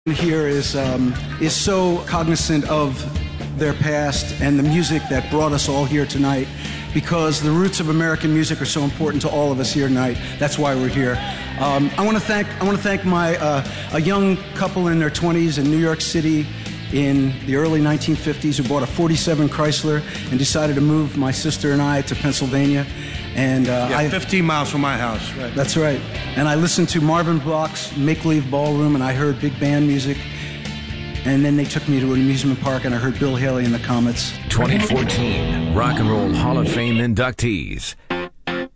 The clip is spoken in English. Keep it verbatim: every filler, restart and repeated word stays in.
Here is um, is so cognizant of their past and the music that brought us all here tonight, because the roots of American music are so important to all of us here tonight. That's why we're here. Um, I want to thank I want to thank my uh, a young couple in their twenties in New York City in the early nineteen fifties who bought a forty-seven Chrysler and decided to move my sister and I to Pennsylvania. And uh, yeah, I, fifteen miles from my house. Right. That's right. And I listened to Marvin Block's Make Believe Ballroom, and I heard big band music. And then they took me to an amusement park, and I heard Bill Haley and the Comets. twenty fourteen Rock and Roll Hall of Fame inductees.